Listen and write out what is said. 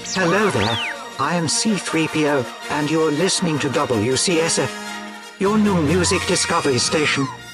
Hello there, I am C3PO, and you're listening to WCSF, your new music discovery station.